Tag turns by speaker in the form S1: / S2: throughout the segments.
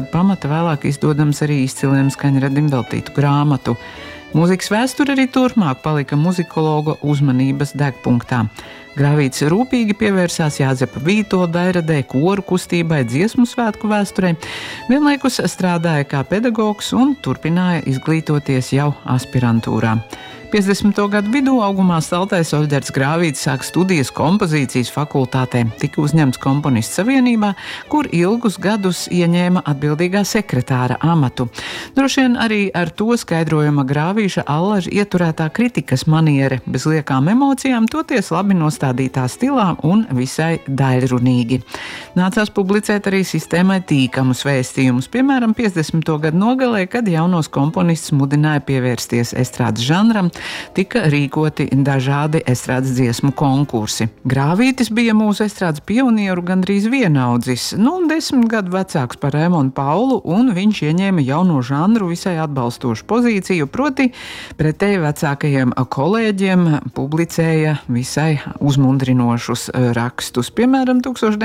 S1: pamata vēlāk izdodams arī izciliem skaņradim veltītu grāmatu. Mūzikas vēsture arī turpmāk palika muzikologa uzmanības degpunktā. Grāvītis rūpīgi pievērsās Jāzepa Vītola dairadē, koru kustībai, dziesmu svētku vēsturei, vienlaikus strādāja kā pedagogs un turpināja izglītoties jau aspirantūrā. 50. gadu vidū augumā staltais Oļģerts Grāvītis sāk studijas kompozīcijas fakultātē, tika uzņemts komponistu savienībā, kur ilgus gadus ieņēma atbildīgā sekretāra amatu. Droši vien arī ar to skaidrojama Grāvīša allaža ieturētā kritikas maniere, bez liekām emocijām, toties labi nostādītā stilā un visai daļrunīgi. Nācās publicēt arī sistēmai tīkamus vēstījumus, piemēram, 50. gadu nogalē, kad jaunos komponistus mudināja pievērsties estrādes žanram, tika rīkoti dažādi estrādes dziesmu konkursi. Grāvītis bija mūsu estrādes pionieru gandrīz vienaudzis, 10 gadu vecāks par Raimondu Paulu, un viņš ieņēma jauno žanru visai atbalstošu pozīciju, proti pretēji vecākajiem kolēģiem publicēja visai uzmundrinošus rakstus. Piemēram,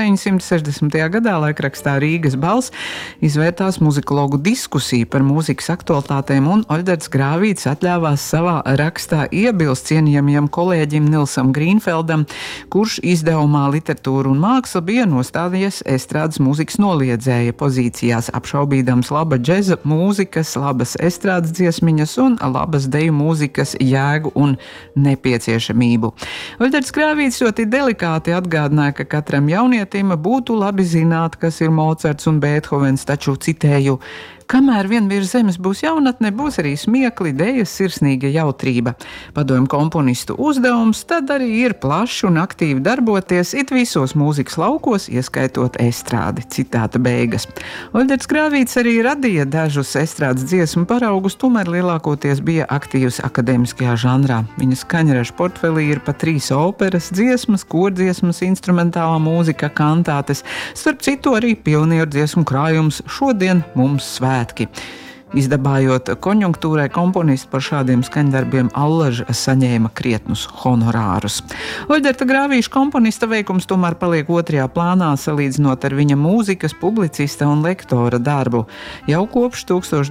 S1: 1960. gadā laikrakstā Rīgas balss izvērtās muzikologu diskusiju par mūzikas aktualitātēm, un Oļģerts Grāvītis atļāvās savā rakstā iebilst cienījamajam kolēģim Nilsam Grīnfeldam, kurš izdevumā Literatūra un māksla bija nostādījies estrādes mūzikas noliedzēja pozīcijās, apšaubīdams laba džeza mūzikas, labas estrādes dziesmiņas un labas deju mūzikas jēgu un nepieciešamību. Oļģerts Grāvītis ļoti delikāti atgādināja, ka katram jaunietim būtu labi zināt, kas ir Mocarts un Bēthovens, taču citēju: kamēr vien virs zemes būs jaunatne, būs arī smiekli, dejas, sirsnīga jautrība. Padomju komponistu uzdevums tad arī ir plaši un aktīvi darboties it visos mūzikas laukos, ieskaitot estrādi. Citāta beigas. Oļģerts Grāvītis arī radīja dažus estrādes dziesmu paraugus, tomēr lielākoties bija aktīvs akadēmiskajā žanrā. Viņa skaņraža portfelī ir pat 3 operas, dziesmas, kordziesmas, instrumentālā mūzika, kantātes, starp citu arī pionieru dziesmu krājums Šodien mums svētki. Izdabājot konjunktūrai, komponisti par šādiem skaņdarbiem allaž saņēma krietnus honorārus. Oļģerta Grāvīša komponista veikums tomēr paliek otrajā plānā, salīdzinot ar viņa mūzikas, publicista un lektora darbu. Jau kopš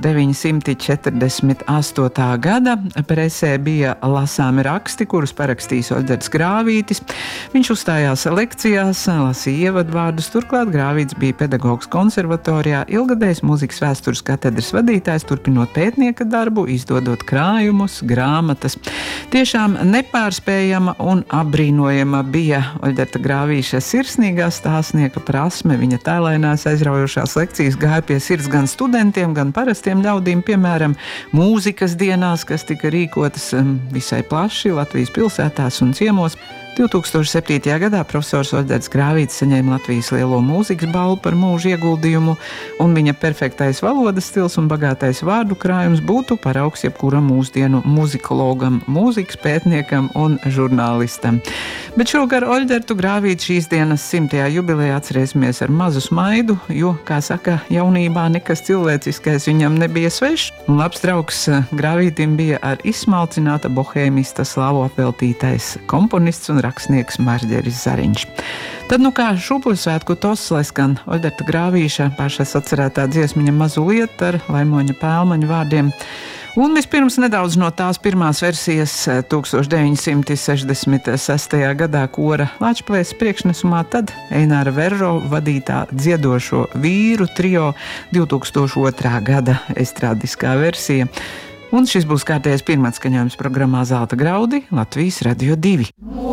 S1: 1948. gada presē bija lasāmi raksti, kurus parakstījis Oļģerts Grāvītis. Viņš uzstājās lekcijās, lasīja ievadvārdus, turklāt Grāvītis bija pedagogs konservatorijā, ilgadējs mūzikas vēstures katedras vadītājs, turpinot pētnieka darbu, izdodot krājumus, grāmatas. Tiešām nepārspējama un apbrīnojama bija Oļģerta Grāvīša sirsnīgā stāstnieka prasme. Viņa tēlainās aizraujošās lekcijas gāja pie sirds gan studentiem, gan parastiem ļaudīm, piemēram, mūzikas dienās, kas tika rīkotas visai plaši Latvijas pilsētās un ciemos. 2007. gadā profesors Oļģerts Grāvītis saņēma Latvijas lielo mūzikas balvu par mūža ieguldījumu, un viņa perfektais valodas stils un bagātais vārdu krājums būtu paraugs jebkuram mūsdienu muzikologam, mūzikas pētniekam un žurnālistam. Bet šogad Oļģertu Grāvīti šīs dienas 100. jubilejā atcerēsimies ar mazu smaidu, jo, kā saka, jaunībā nekas cilvēciskais viņam nebija svešs, un labs draugs Grāvītim bija ar izsmalcināta bohēmista slavu apveltītais komponists un rakstnieks Marģeris Zariņš. Tad kā šūpuļu svētku tos, lai skan Oļģerta Grāvīša pašas atcerētā dziesmiņa Mazu lietu ar Laimoņa Pēlmaņa vārdiem. Un vispirms nedaudz no tās pirmās versijas 1966. gadā kora Lāčplēses priekšnesumā, tad Eināra Verro vadītā dziedošo vīru trio 2002. gada estrādiskā versija. Un šis būs kārtējais pirmatskaņojums programmā Zelta graudi Latvijas Radio 2.